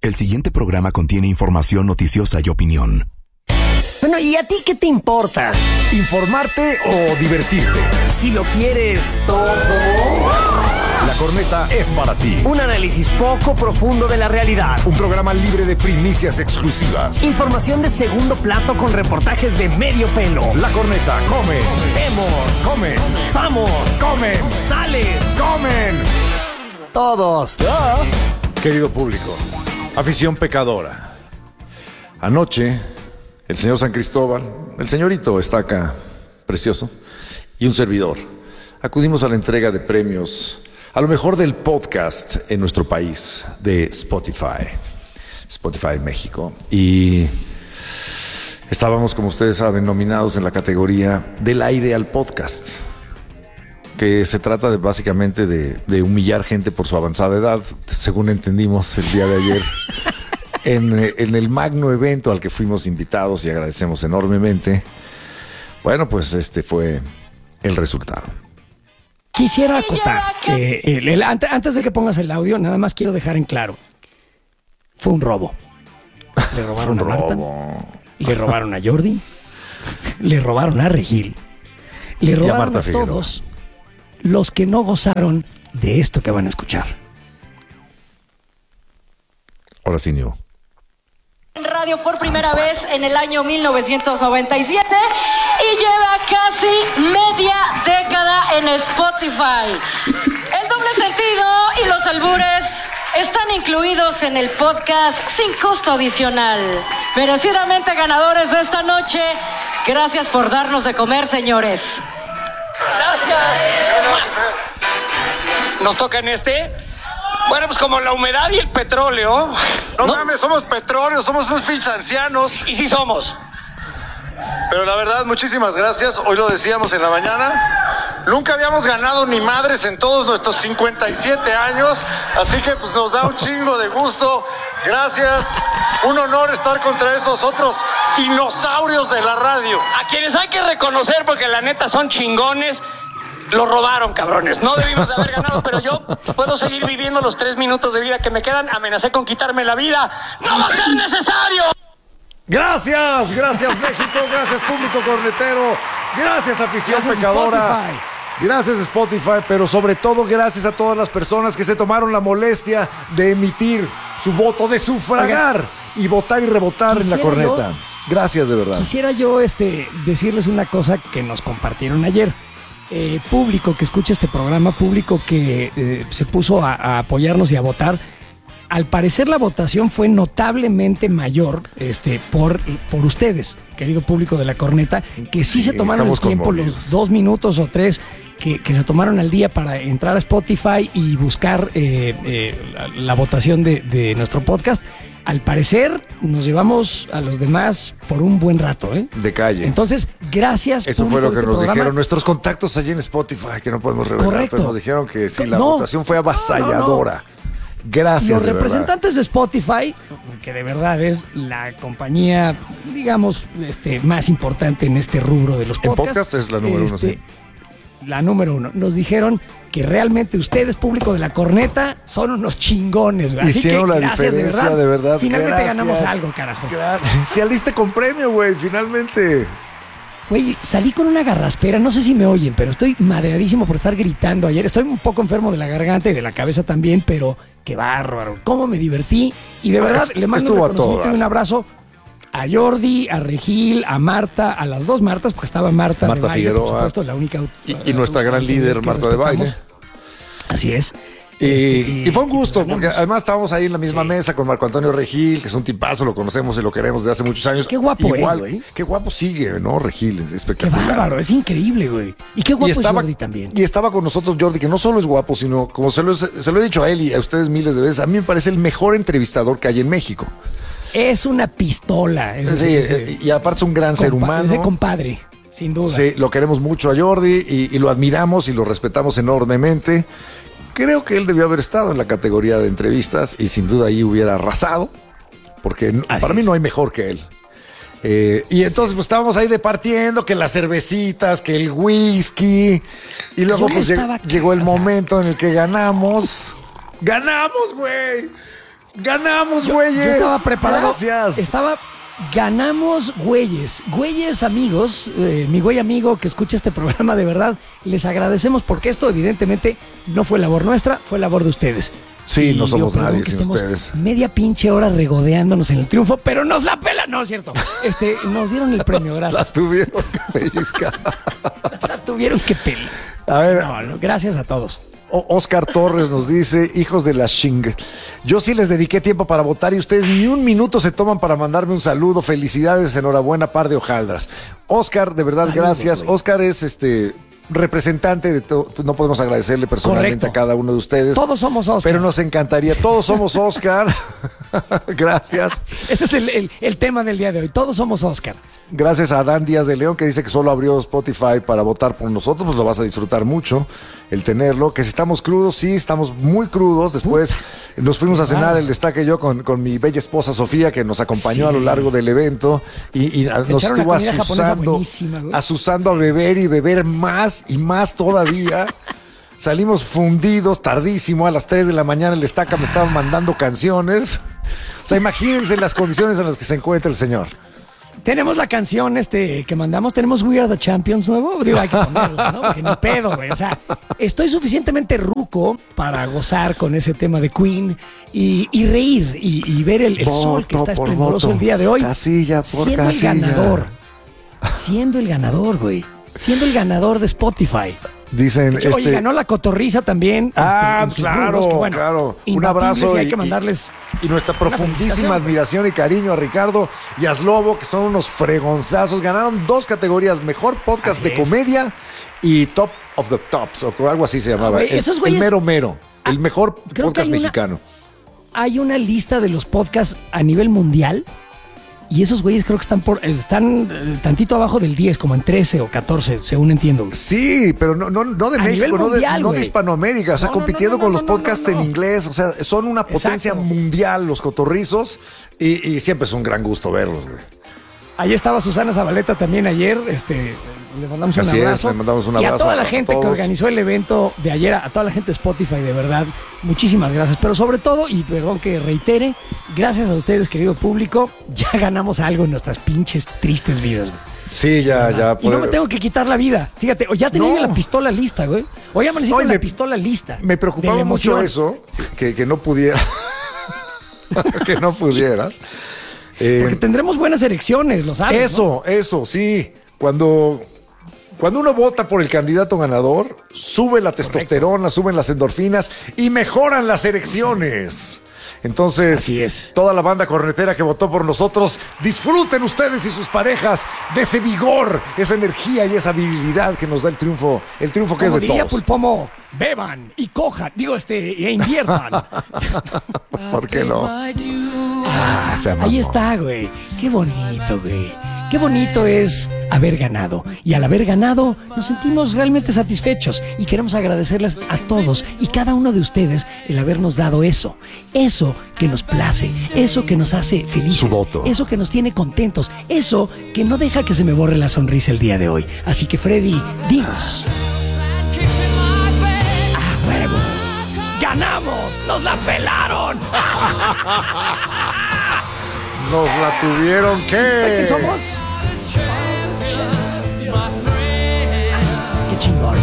El siguiente programa contiene información noticiosa y opinión. Bueno, ¿y a ti qué te importa? ¿Informarte o divertirte? Si lo quieres todo. La Corneta es para ti. Un análisis poco profundo de la realidad. Un programa libre de primicias exclusivas. Información de segundo plato con reportajes de medio pelo. La Corneta come. Vemos. Comen. Samos. Comen. Sales. Comen. Todos. Querido público, afición pecadora. Anoche, el señor San Cristóbal, el señorito está acá, precioso, y un servidor. Acudimos a la entrega de premios a lo mejor del podcast en nuestro país, de Spotify México. Y estábamos, como ustedes saben, nominados en la categoría del aire al podcast, que se trata de básicamente de humillar gente por su avanzada edad, según entendimos el día de ayer. En el magno evento al que fuimos invitados y agradecemos enormemente. Bueno, pues este fue el resultado. Quisiera acotar, antes de que pongas el audio, nada más quiero dejar en claro. Fue un robo. Le robaron a Marta, le robaron a Jordi, le robaron a Regil, le robaron a todos los que no gozaron de esto que van a escuchar. Ahora sí, New. En radio por primera vez en el año 1997 y lleva casi media década en Spotify. El doble sentido y los albures están incluidos en el podcast sin costo adicional. Merecidamente ganadores de esta noche, gracias por darnos de comer, señores. Gracias. Nos toca en este. Bueno, pues como la humedad y el petróleo. No mames, somos petróleo, somos unos pinches ancianos. Y sí somos. Pero la verdad, muchísimas gracias. Hoy lo decíamos en la mañana. Nunca habíamos ganado ni madres en todos nuestros 57 años. Así que pues nos da un chingo de gusto. Gracias. Un honor estar contra esos otros dinosaurios de la radio. A quienes hay que reconocer porque la neta son chingones. Lo robaron, cabrones. No debimos haber ganado, pero yo puedo seguir viviendo los 3 minutos de vida que me quedan. Amenacé con quitarme la vida. ¡No va a ser necesario! Gracias México, gracias público cornetero, gracias afición pecadora. Gracias Spotify, pero sobre todo gracias a todas las personas que se tomaron la molestia de emitir su voto, de sufragar y votar y rebotar en la corneta. Gracias de verdad. Quisiera yo decirles una cosa que nos compartieron ayer. Público que escucha este programa, público que se puso a apoyarnos y a votar. Al parecer la votación fue notablemente mayor por ustedes, querido público de la corneta, que sí se tomaron el tiempo, los 2 minutos o 3 que se tomaron al día para entrar a Spotify y buscar la votación de nuestro podcast. Al parecer nos llevamos a los demás por un buen rato, de calle. Entonces, gracias. Eso fue lo que nos dijeron nuestros contactos allí en Spotify, que no podemos revelar. Correcto. Pero nos dijeron que sí, la votación fue avasalladora. Gracias. Los representantes de Spotify, que de verdad es la compañía, digamos, más importante en este rubro de los podcasts. En podcast es la número 1, sí. La número 1. Nos dijeron que realmente ustedes, público de la corneta, son unos chingones, ¿verdad? Hicieron la diferencia, de verdad. Finalmente ganamos algo, carajo. Si saliste con premio, güey, finalmente. Güey, salí con una garraspera, no sé si me oyen, pero estoy madreadísimo por estar gritando ayer. Estoy un poco enfermo de la garganta y de la cabeza también, pero qué bárbaro. Cómo me divertí. Y de verdad, le mando un reconocimiento y un abrazo a Jordi, a Regil, a Marta, a las 2 Martas, porque estaba Marta de baile, Figueroa, por supuesto, la única. Y nuestra gran líder, Marta de baile. Así es. Y fue un gusto, porque además estábamos ahí en la misma mesa con Marco Antonio Regil, que es un tipazo, lo conocemos y lo queremos desde hace muchos años. Qué guapo es, güey. Qué guapo sigue, ¿no? Regil, es espectacular. Qué bárbaro, es increíble, güey. Y qué guapo es Jordi también. Y estaba con nosotros Jordi, que no solo es guapo, sino, como se lo he dicho a él y a ustedes miles de veces, a mí me parece el mejor entrevistador que hay en México. Es una pistola. Y aparte es un gran ser humano. Ese compadre, sin duda. Sí, lo queremos mucho a Jordi y lo admiramos y lo respetamos enormemente. Creo que él debió haber estado en la categoría de entrevistas y sin duda ahí hubiera arrasado, porque para mí no hay mejor que él. Y entonces pues estábamos ahí departiendo que las cervecitas, que el whisky, y luego pues llegó el momento en el que ganamos. ¡Ganamos, güey! ¡Ganamos, Yo güeyes! estaba preparado. Gracias. Ganamos, güeyes. Güeyes amigos, mi güey amigo que escucha este programa, de verdad, les agradecemos porque esto evidentemente no fue labor nuestra, fue labor de ustedes. Sí, Y no somos perdón nadie que sin estemos ustedes. media pinche hora regodeándonos en el triunfo, pero nos la pela, no es cierto. Nos dieron el premio, La gracias. tuvieron que pellizcar. La tuvieron que pelar. A ver, No, gracias a todos. Oscar Torres nos dice, hijos de la ching. Yo sí les dediqué tiempo para votar y ustedes ni un minuto se toman para mandarme un saludo. Felicidades, enhorabuena, par de hojaldras. Oscar, de verdad, Saludos, gracias. güey. Oscar es representante de todo. No podemos agradecerle personalmente Correcto. a cada uno de ustedes. Todos somos Oscar. Pero nos encantaría. Todos somos Oscar. Gracias. Ese es el tema del día de hoy. Todos somos Oscar. Gracias a Adán Díaz de León, que dice que solo abrió Spotify para votar por nosotros. Pues lo vas a disfrutar mucho el tenerlo. Que si estamos crudos, sí, estamos muy crudos. Después nos fuimos a cenar el Destaque y yo con mi bella esposa Sofía, que nos acompañó Sí. a lo largo del evento. Y nos Echaron estuvo una comida japonesa buenísima, güey. asusando a beber y beber más y más todavía. Salimos fundidos, tardísimo, a las 3 de la mañana el Destaca me estaba mandando canciones. O sea, imagínense las condiciones en las que se encuentra el señor. Tenemos la canción que mandamos, tenemos We Are the Champions nuevo. Digo, hay que ponerla, ¿no? Porque ni pedo, güey. O sea, estoy suficientemente ruco para gozar con ese tema de Queen y reír y ver el sol que Voto está por esplendoroso voto, el día de hoy. casilla por siendo casilla. el ganador. Siendo el ganador, güey. Siendo el ganador de Spotify. Dicen, Oye, ganó la cotorriza también. en sus claro, rubros, que, bueno, claro. Un imbatibles, abrazo y hay que mandarles y nuestra profundísima felicitación. admiración y cariño a Ricardo y a Slobo, que son unos fregonzazos. Ganaron 2 categorías, mejor podcast Así de es. comedia y Top of the Tops, o algo así se llamaba. güey, esos güeyes- el mero mero, el mejor creo que podcast hay una- mexicano. Hay una lista de los podcasts a nivel mundial y esos güeyes creo que están tantito abajo del 10, como en 13 o 14, según entiendo. Sí, pero no de A México, nivel mundial, no de güey. Hispanoamérica, o sea, No, compitiendo no, con los no, podcasts no. en inglés, o sea, son una potencia Exacto. mundial los cotorrizos y siempre es un gran gusto verlos, güey. Ahí estaba Susana Zabaleta también ayer, le mandamos un Así es, abrazo. le mandamos un Y a abrazo toda la a gente que todos. organizó el evento de ayer, a toda la gente de Spotify, de verdad, muchísimas gracias. Pero sobre todo, y perdón que reitere, gracias a ustedes, querido público, ya ganamos algo en nuestras pinches tristes vidas, güey. Sí, ya. Y no me tengo que quitar la vida. Fíjate, o ya tenía No. yo la pistola lista, güey. Hoy amanecí No, y con la me- pistola lista. Me preocupaba de la mucho emoción. eso, que no pudiera. Que no pudieras. Porque tendremos buenas elecciones, lo sabes. ¿no? Eso, sí. Cuando uno vota por el candidato ganador, sube la testosterona, suben las endorfinas y mejoran las erecciones. Entonces, Así es. toda la banda cornetera que votó por nosotros, disfruten ustedes y sus parejas de ese vigor, esa energía y esa virilidad que nos da el triunfo que Como es de diría todos. Pulpomo, beban y cojan, e inviertan. ¿Por qué no? Se mamó. Ahí está, güey. Qué bonito, güey. Qué bonito es haber ganado. Y al haber ganado, nos sentimos realmente satisfechos. Y queremos agradecerles a todos y cada uno de ustedes el habernos dado eso. Eso que nos place. Eso que nos hace felices. Su voto. Eso que nos tiene contentos. Eso que no deja que se me borre la sonrisa el día de hoy. Así que, Freddy, dinos. ¡A huevo! ¡Ganamos! ¡Nos la pelaron! Nos la tuvieron que. ¿Qué somos? ¡Qué chingón!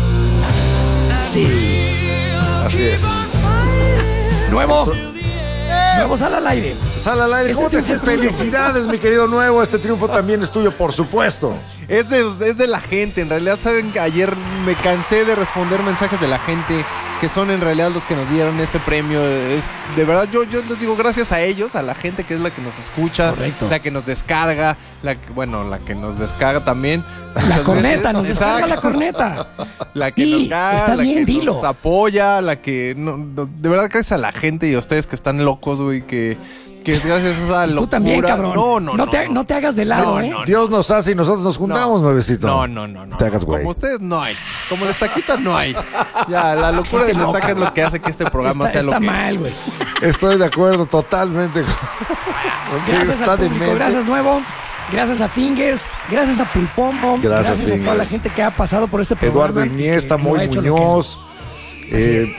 Sí. Así es. Nuevo. Nuevo sal al aire. Sal al aire. Este ¿Cómo te triunfo sientes? es tuyo. Felicidades, mi querido Nuevo. Este triunfo también es tuyo, por supuesto. Es de la gente. En realidad, saben que ayer me cansé de responder mensajes de la gente que son en realidad los que nos dieron este premio. Es de verdad, yo les digo gracias a ellos, a la gente que es la que nos escucha, Correcto. la que nos descarga, la que nos descarga también. La Muchas corneta, veces. nos descarga la Exacto. corneta. La que Y nos caga, está la bien, que dilo. nos apoya, la que de verdad gracias a la gente y a ustedes que están locos, güey, que es gracias a esa Tú locura. también, cabrón. No te hagas de lado, No, ¿eh? no, Dios nos hace y nosotros nos juntamos, nuevecito. No. Te hagas güey. Como ustedes no hay. Como la estaquita no hay. Ya, la locura de la estaca es lo que hace que este programa sea lo Está que mal, es. güey. Estoy de acuerdo totalmente. Gracias Está al público, demente. gracias Nuevo, gracias a Fingers, gracias a Pulpomo, Gracias, a toda la Fingers. gente que ha pasado por este programa. Eduardo y que Iniesta, lo ha Moy hecho lo que Muñoz. es. Así es.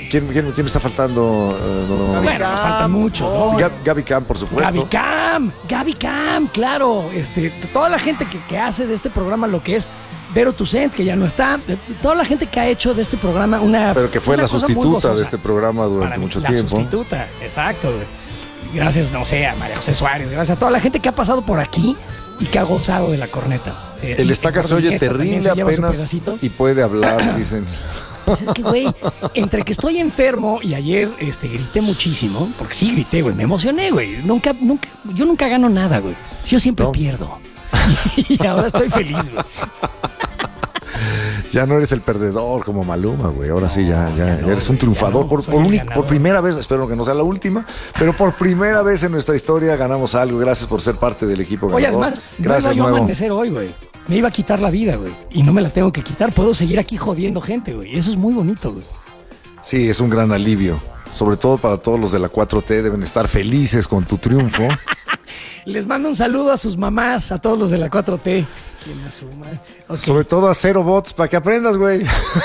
¿Quién me está faltando? Bueno, nos faltan muchos, ¿no? Gaby Cam, por supuesto. Gaby Cam, claro. Toda la gente que hace de este programa lo que es Vero Tucent, que ya no está. Toda la gente que ha hecho de este programa una. Pero que fue la sustituta de este programa durante mucho tiempo. La sustituta, exacto. Gracias, no sé, a María José Suárez, gracias a toda la gente que ha pasado por aquí y que ha gozado de la corneta. El Estaca se oye terrible apenas y puede hablar, dicen. Pues es que, güey, entre que estoy enfermo y ayer grité muchísimo, porque sí grité, güey, me emocioné, güey. Yo nunca gano nada, güey. Yo siempre pierdo. Y ahora estoy feliz, güey. Ya no eres el perdedor como Maluma, güey. Ahora sí, ya eres un triunfador. Por primera vez, espero que no sea la última, pero por primera vez en nuestra historia ganamos algo. Gracias por ser parte del equipo ganador. Oye, además, gracias, no iba yo a amanecer hoy, güey. Me iba a quitar la vida, güey. Y no me la tengo que quitar. Puedo seguir aquí jodiendo gente, güey. Eso es muy bonito, güey. Sí, es un gran alivio. Sobre todo para todos los de la 4T. Deben estar felices con tu triunfo. Les mando un saludo a sus mamás, a todos los de la 4T. ¿Quién asuma? Okay. Sobre todo a Cero Bots, para que aprendas, güey.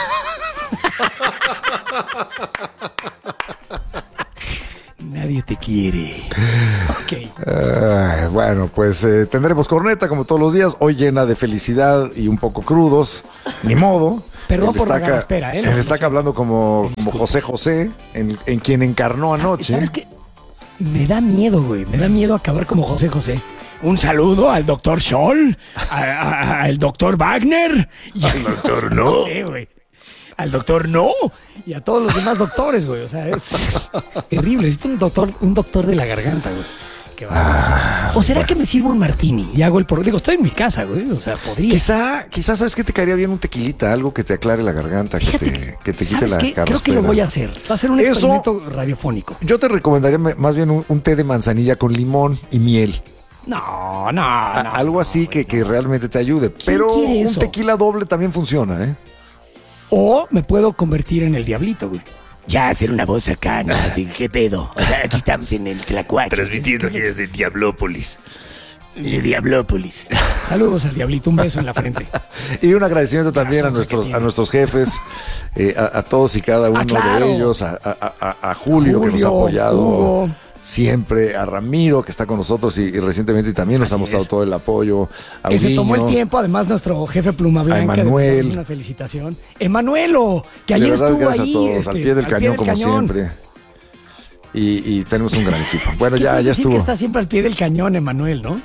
Nadie te quiere. Ok. Bueno, pues tendremos corneta como todos los días. Hoy llena de felicidad y un poco crudos. Ni modo. Perdón por la espera, Él está acá hablando como José, en quien encarnó anoche. ¿Sabes qué? Me da miedo, güey. Me da miedo acabar como José. Un saludo al doctor Scholl, al doctor Wagner. Y al doctor No. Güey. Al doctor No. Y a todos los demás doctores, güey. O sea, es terrible. Necesito un doctor de la garganta, güey. Qué ¿O será que me sirvo un martini y hago el Digo, estoy en mi casa, güey. O sea, podría. Quizá ¿sabes qué te caería bien? Un tequilita, algo que te aclare la garganta, que te quite la carraspera. Creo que lo voy a hacer. Va a ser un experimento radiofónico. Yo te recomendaría más bien un té de manzanilla con limón y miel. No. Algo así que realmente te ayude. Pero un tequila doble también funciona, ¿eh? O me puedo convertir en el diablito, güey. Ya hacer una voz acá, ¿no? Así, ¿qué pedo? O sea, aquí estamos en el Tlacuache. Transmitiendo aquí desde Diablópolis. De Diablópolis. Saludos al diablito, un beso en la frente. Y un agradecimiento también a nuestros jefes, a todos y cada uno de ellos, a Julio, que nos ha apoyado. Hugo. Siempre, a Ramiro, que está con nosotros y recientemente también nos ha mostrado todo el apoyo. A que Uriño, se tomó el tiempo, además nuestro jefe Pluma Blanca. A Emanuel. Una felicitación. Emanuelo, que ayer verdad, estuvo gracias ahí. A todos, al pie del cañón, como siempre. Y tenemos un gran equipo. Bueno, ya estuvo. Que está siempre al pie del cañón, Emanuel, ¿no?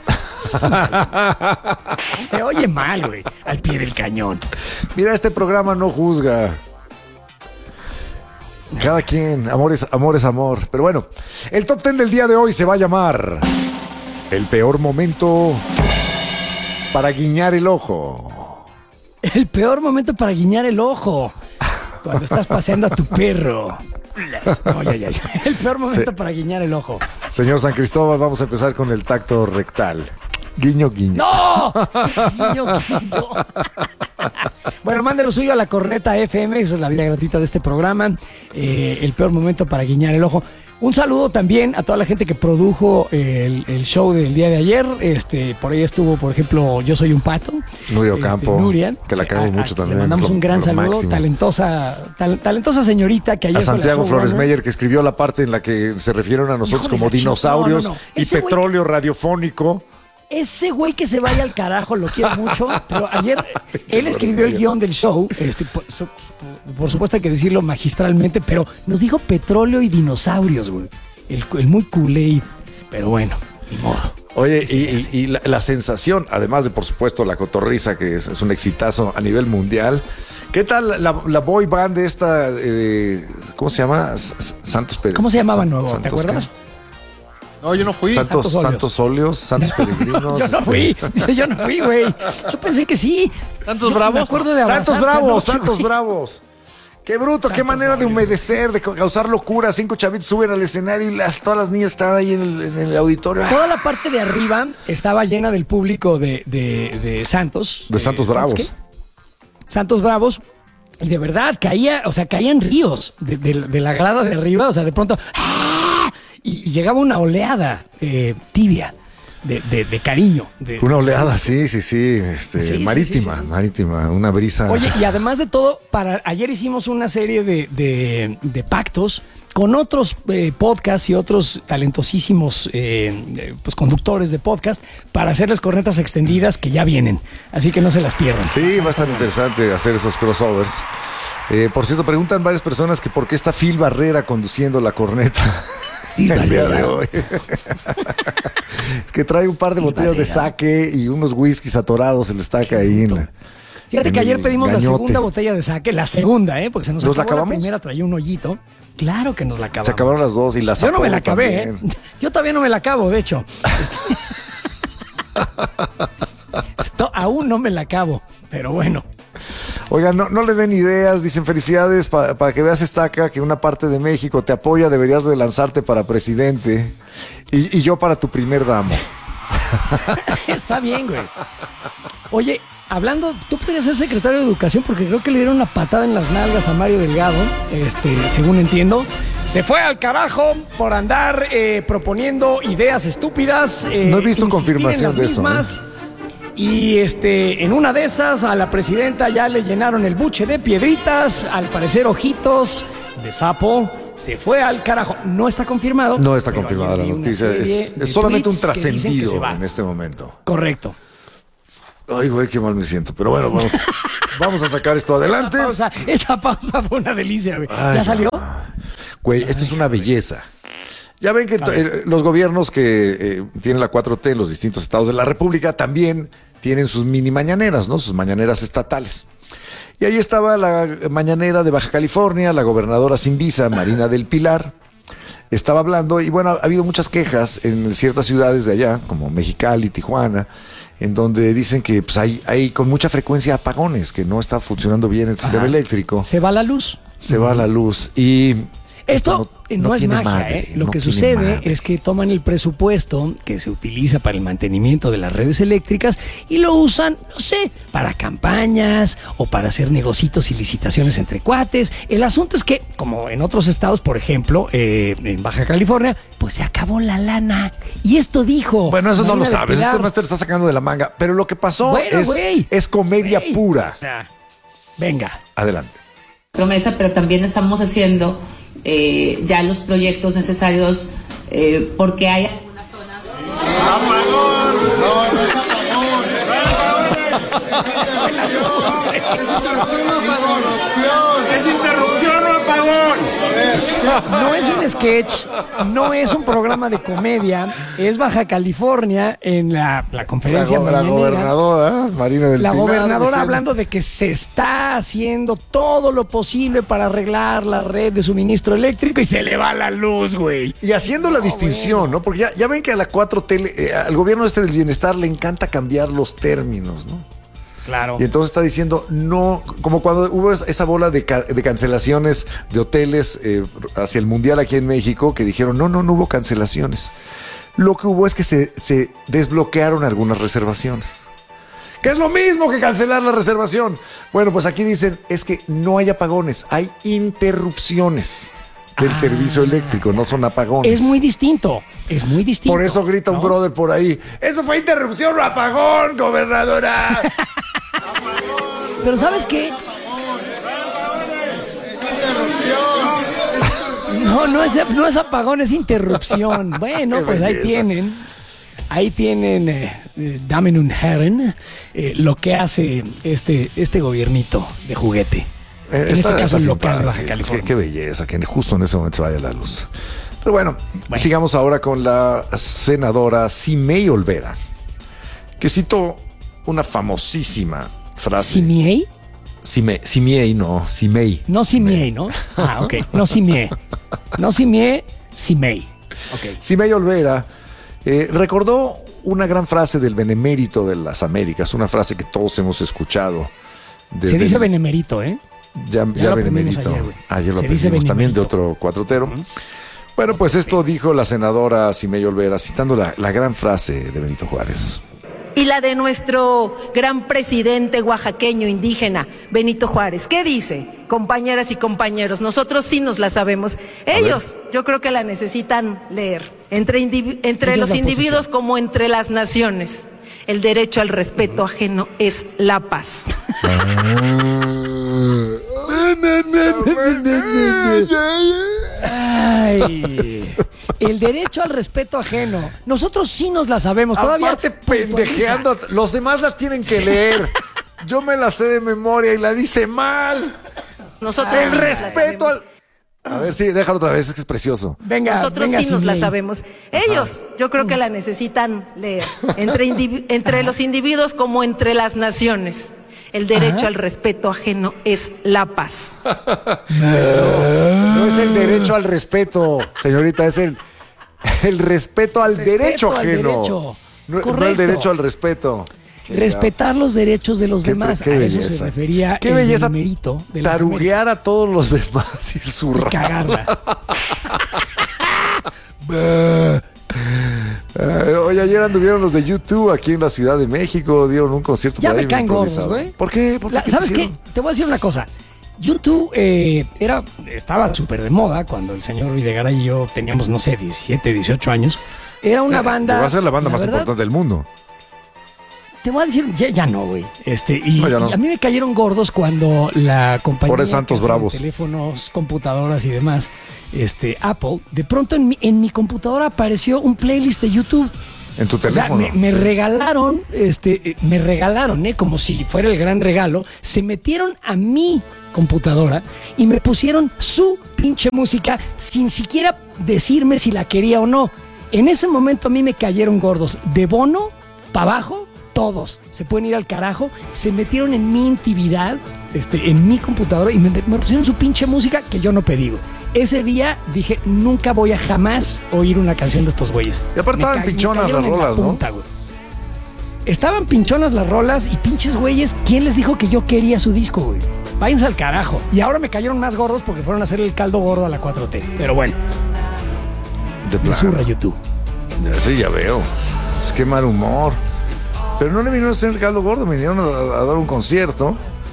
Se oye mal, güey, al pie del cañón. Mira, este programa no juzga. Cada quien, amor es amor. Pero bueno, el top 10 del día de hoy se va a llamar el peor momento para guiñar el ojo. El peor momento para guiñar el ojo. Cuando estás paseando a tu perro. El peor momento para guiñar el ojo. Señor San Cristóbal, vamos a empezar con el tacto rectal. Guiño, guiño. ¡No! Guiño, guiño. Bueno, mande lo suyo a la Corneta FM, esa es la vida gratuita de este programa. El peor momento para guiñar el ojo. Un saludo también a toda la gente que produjo el show del día de ayer. Por ahí estuvo, por ejemplo, Yo Soy un Pato. Nuria Ocampo, Nuria, que la queremos mucho también. Le mandamos un gran saludo. Máximo. Talentosa señorita que ayer. A Santiago Flores Meyer, que escribió la parte en la que se refirieron a nosotros como dinosaurios y petróleo radiofónico. Ese güey que se vaya al carajo, lo quiero mucho, pero ayer él escribió el guión del show, por supuesto hay que decirlo magistralmente, pero nos dijo petróleo y dinosaurios, güey. El muy Kool-Aid, pero bueno, ni modo. Oye, y la sensación, además de, por supuesto, la cotorriza, que es un exitazo a nivel mundial. ¿Qué tal la boy band de esta, cómo se llama? Santos Pérez. ¿Cómo se llamaba nuevo? ¿Te acuerdas? No, yo no fui. Santos Óleos, Santos Peregrinos. Yo no fui. Dice, yo no fui, güey. Yo pensé que sí. ¿Santos Bravos? Me acuerdo de Santos Bravos, Santos Bravos. Qué bruto, qué manera de humedecer, de causar locura. 5 chavitos suben al escenario y todas las niñas están ahí en el auditorio. Toda la parte de arriba estaba llena del público de Santos. De Santos Bravos. Santos Bravos. Y de verdad, caían ríos de la grada de arriba. O sea, de pronto... ¡ah! Y llegaba una oleada tibia. de cariño. Una oleada, sí, marítima, sí. marítima, una brisa. Oye, y además de todo, ayer hicimos una serie de pactos con otros podcasts y otros talentosísimos pues conductores de podcast para hacerles cornetas extendidas que ya vienen. Así que no se las pierdan. Sí, va a estar interesante hacer esos crossovers. Por cierto, preguntan varias personas que por qué está Phil Barrera conduciendo la corneta el día de hoy. Es que trae un par de botellas de sake y unos whiskies atorados, se le estaca ahí en la... Fíjate que ayer pedimos la segunda botella de sake, la segunda, porque se nos acabó la primera, traía un hoyito. Claro que nos la acabamos. Se acabaron las dos y la Yo no me la acabé, Yo todavía no me la acabo, de hecho. Aún no me la acabo, pero bueno. Oigan, no le den ideas, dicen felicidades para que veas Estaca, que una parte de México te apoya, deberías de lanzarte para presidente y yo para tu primer damo. Está bien, güey. Oye, hablando, tú podrías ser secretario de Educación porque creo que le dieron una patada en las nalgas a Mario Delgado, según entiendo. Se fue al carajo por andar proponiendo ideas estúpidas. No he visto confirmación de eso. Y en una de esas a la presidenta ya le llenaron el buche de piedritas, al parecer ojitos de sapo. Se fue al carajo. No está confirmado. No está confirmada la noticia. Es solamente un trascendido en este momento. Correcto. Ay, güey, qué mal me siento. Pero bueno, vamos a sacar esto adelante. Esa pausa fue una delicia, güey. ¿Ya salió? Güey, esto es una belleza. Ya ven que los gobiernos que tienen la 4T en los distintos estados de la República también tienen sus mini mañaneras, ¿no? Sus mañaneras estatales. Y ahí estaba la mañanera de Baja California, la gobernadora sin visa, Marina del Pilar, estaba hablando y bueno, ha habido muchas quejas en ciertas ciudades de allá, como Mexicali, Tijuana, en donde dicen que pues, hay con mucha frecuencia apagones, que no está funcionando bien el sistema eléctrico. Se va la luz. Se va la luz y... Esto no es magia, Lo que sucede es que toman el presupuesto que se utiliza para el mantenimiento de las redes eléctricas y lo usan, no sé, para campañas o para hacer negocitos y licitaciones entre cuates. El asunto es que, como en otros estados, por ejemplo, en Baja California, pues se acabó la lana. Y esto dijo... Bueno, eso no lo sabes, este máster está sacando de la manga. Pero lo que pasó es comedia pura. O sea, venga. Adelante. Promesa, pero también estamos haciendo... ya los proyectos necesarios porque hay algunas zonas. ¡Apagón! No es apagón. ¿Es interrupción o apagón? No es un sketch, no es un programa de comedia, es Baja California en la conferencia la gobernadora, Marina del Pilar. La gobernadora hablando de que se está haciendo todo lo posible para arreglar la red de suministro eléctrico y se le va la luz, güey. Y haciendo la distinción, ¿no? Porque ya ven que a la 4T, al gobierno del bienestar le encanta cambiar los términos, ¿no? Claro. Y entonces está diciendo, no, como cuando hubo esa bola de cancelaciones de hoteles hacia el Mundial aquí en México, que dijeron, no hubo cancelaciones. Lo que hubo es que se desbloquearon algunas reservaciones. Que es lo mismo que cancelar la reservación. Bueno, pues aquí dicen, es que no hay apagones, hay interrupciones del servicio eléctrico, no son apagones. Es muy distinto, Por eso grita un brother por ahí, ¿eso fue interrupción o apagón, gobernadora? Pero ¿sabes qué? No es apagón, es interrupción. Bueno, pues ahí tienen, Damen und Herren, lo que hace este gobiernito de juguete. En este caso es local de Baja California. Qué belleza, que justo en ese momento se vaya la luz. Pero bueno, sigamos ahora con la senadora Simei Olvera, que citó una famosísima frase. ¿Simiei? Simei, no, Simei. No Simiei, ¿no? Ah, ok. No Simiei. No Simiei, Simei. Okay. Simei Olvera recordó una gran frase del benemérito de las Américas, una frase que todos hemos escuchado. Se dice benemérito, ¿eh? Ya benemérito. Ayer lo aprendimos también de otro cuatrotero. Bueno, pues esto dijo la senadora Simei Olvera, citando la gran frase de Benito Juárez. Y la de nuestro gran presidente oaxaqueño indígena, Benito Juárez. ¿Qué dice? Compañeras y compañeros, nosotros sí nos la sabemos. Ellos, yo creo que la necesitan leer. entre los individuos como entre las naciones. El derecho al respeto ajeno es la paz. Ay, el derecho al respeto ajeno. Nosotros sí nos la sabemos. Todavía aparte pendejeando, los demás la tienen que leer. Yo me la sé de memoria y la dice mal. Nosotros el respeto al... A ver, sí, déjalo otra vez, es que es precioso. Venga, nosotros venga, sí nos la ley. sabemos. Ellos, yo creo que la necesitan leer. Entre los individuos como entre las naciones. El derecho al respeto ajeno es la paz. No es el derecho al respeto, señorita, es el respeto al derecho ajeno. Derecho. No el derecho al respeto. Respetar los derechos de los demás. Qué a belleza. eso se refería qué el belleza numerito de las taruguear a todos los demás y y zurrar. cagarla. Oye, ayer anduvieron los de YouTube aquí en la Ciudad de México, dieron un concierto. Ya por ahí me caen gordos, improvisado. güey. ¿Por qué? ¿Sabes qué? Te voy a decir una cosa. YouTube estaba súper de moda cuando el señor Videgaray y yo teníamos, no sé, 17, 18 años. Era una banda... Va a ser la banda más verdad, importante del mundo. Te voy a decir, ya no, güey. No, ya no. Y a mí me cayeron gordos cuando la compañía Pobres santos que hace bravos. teléfonos, computadoras y demás, Apple, de pronto en mi computadora apareció un playlist de YouTube. En tu O sea, teléfono. me regalaron, como si fuera el gran regalo, se metieron a mi computadora y me pusieron su pinche música sin siquiera decirme si la quería o no. En ese momento a mí me cayeron gordos. De Bono para abajo, todos se pueden ir al carajo. Se metieron en mi intimidad, en mi computadora y me pusieron su pinche música que yo no pedí, güey. Ese día dije, nunca voy a jamás oír una canción de estos güeyes. Y aparte estaban pinchonas las rolas, ¿no? Güey. Estaban pinchonas las rolas y pinches güeyes. ¿Quién les dijo que yo quería su disco, güey? Váyanse al carajo. Y ahora me cayeron más gordos porque fueron a hacer el caldo gordo a la 4T. Pero bueno. Me zurra YouTube. Sí, ya veo. Es que mal humor. Pero no le vinieron a hacer el caldo gordo, me vinieron a dar un concierto.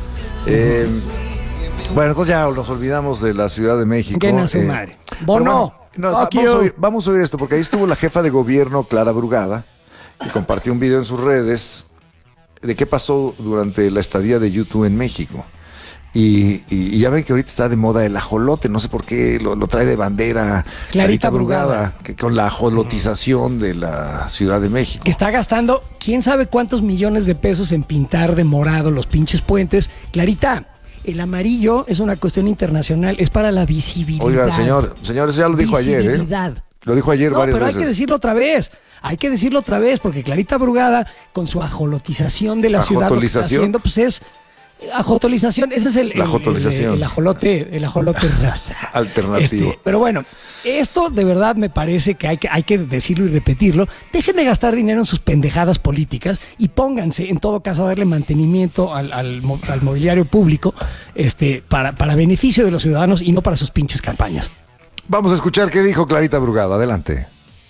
Bueno, entonces ya nos olvidamos de la Ciudad de México. Que nace madre. Bono. Vamos a oír esto, porque ahí estuvo la jefa de gobierno, Clara Brugada, que compartió un video en sus redes de qué pasó durante la estadía de YouTube en México. Y ya ven que ahorita está de moda el ajolote, no sé por qué lo trae de bandera Clarita Brugada, que con la ajolotización de la Ciudad de México. Que está gastando quién sabe cuántos millones de pesos en pintar de morado los pinches puentes. Clarita, el amarillo es una cuestión internacional, es para la visibilidad. Oiga, señor, eso ya lo dijo ayer, ¿eh? Lo dijo ayer varias veces. Pero hay que decirlo otra vez. Hay que decirlo otra vez, porque Clarita Brugada, con su ajolotización de la ciudad, lo que está haciendo, pues es ajotolización. Ese es el ajolote rosa. Alternativo. Pero bueno, esto de verdad me parece que hay que decirlo y repetirlo. Dejen de gastar dinero en sus pendejadas políticas y pónganse, en todo caso, a darle mantenimiento al mobiliario público para beneficio de los ciudadanos y no para sus pinches campañas. Vamos a escuchar qué dijo Clarita Brugada. Adelante.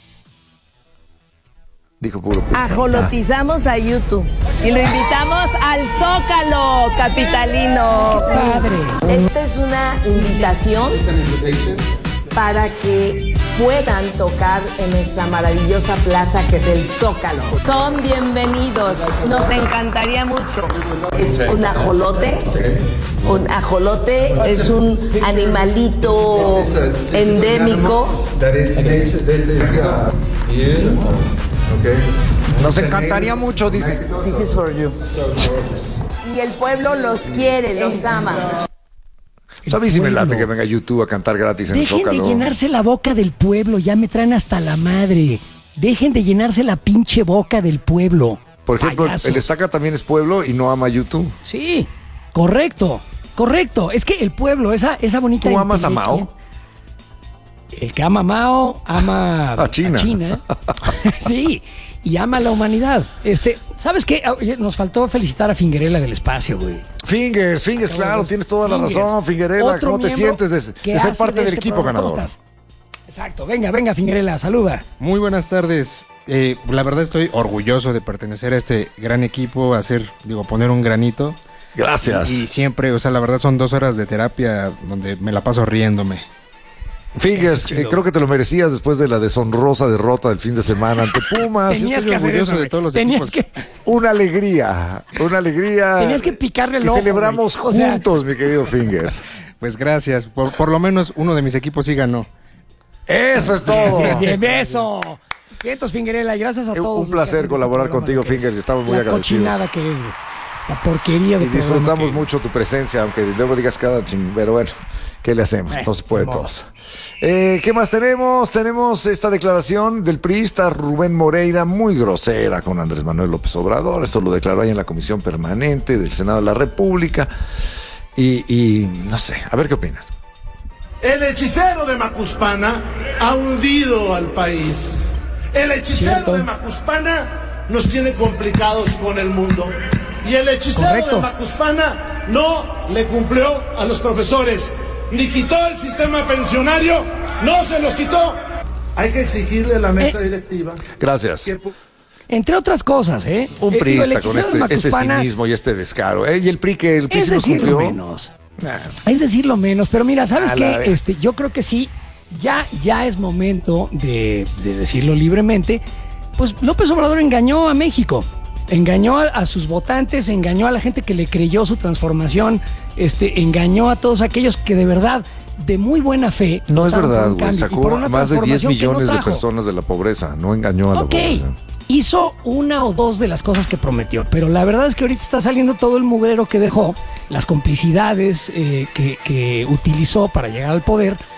Dijo puro. Ajolotizamos a YouTube y lo invitamos al Zócalo capitalino. ¡Qué padre! Esta es una invitación para que puedan tocar en nuestra maravillosa plaza que es el Zócalo. Son bienvenidos, nos encantaría mucho. Es un ajolote. Un ajolote es un animalito endémico. Nos encantaría mucho, dice. This is for you. Y el pueblo los quiere, los ama. A mí sí me late que venga YouTube a cantar gratis en Dejen Zócalo. de llenarse la boca del pueblo, ya me traen hasta la madre. Dejen de llenarse la pinche boca del pueblo. Por ejemplo, payasos. el Estaca también es pueblo y no ama YouTube. Sí, correcto. Es que el pueblo, esa bonita... ¿Tú amas a Mao? El que ama a Mao, ama a China. Sí, y ama a la humanidad. ¿Sabes qué? Oye, nos faltó felicitar a Fingerella del espacio, güey. Fingers, claro, tienes toda la razón, Fingerella. ¿Cómo te sientes de ser parte del equipo ganador? Exacto, venga, Fingerella, saluda. Muy buenas tardes. La verdad estoy orgulloso de pertenecer a este gran equipo, poner un granito. Gracias. Y siempre, la verdad son 2 horas de terapia donde me la paso riéndome. Fingers, creo que te lo merecías después de la deshonrosa derrota del fin de semana ante Pumas. Tenías Estoy que hacer orgulloso eso, de todos los Tenías equipos. que- Una alegría. Tenías que picarle el que ojo, celebramos güey. O sea- juntos, mi querido Fingers. Pues gracias. Por lo menos uno de mis equipos sí ganó. Eso es todo. Bien, beso. Vientos, Fingerela, y gracias a todos. Un placer colaborar contigo, Fingers, y estamos muy la agradecidos. cochinada que es, güey. La porquería de Y programa disfrutamos que es. mucho tu presencia, aunque luego digas cada ching, pero bueno, ¿qué le hacemos? No se puede ni modo. todos. ¿Qué más tenemos? Tenemos esta declaración del priista Rubén Moreira, muy grosera con Andrés Manuel López Obrador. Esto lo declaró ahí en la Comisión Permanente del Senado de la República. Y no sé, a ver qué opinan. El hechicero de Macuspana ha hundido al país. El hechicero de Macuspana nos tiene complicados con el mundo. Y el hechicero de Macuspana no le cumplió a los profesores, ni quitó el sistema pensionario, no se los quitó. Hay que exigirle a la mesa directiva. Gracias. Entre otras cosas, ¿eh? Un Digo, el priista con hechicero de este Macuspana cinismo y este descaro. Y el PRI que el PRI es sí nos decir lo cumplió. menos. Es decir lo menos, pero mira, ¿sabes A la qué? vez. Yo creo que sí, ya es momento de decirlo libremente. Pues López Obrador engañó a México, engañó a sus votantes, engañó a la gente que le creyó su transformación, engañó a todos aquellos que de verdad, de muy buena fe, No es votaron por verdad, un güey. cambio y Sacó por una más de 10 transformación que no millones de trajo. personas de la pobreza. No engañó a la Ok, pobreza. hizo una o dos de las cosas que prometió, pero la verdad es que ahorita está saliendo todo el mugrero que dejó, las complicidades que utilizó para llegar al poder,